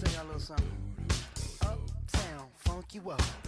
sing a little something. Uptown, funk you up.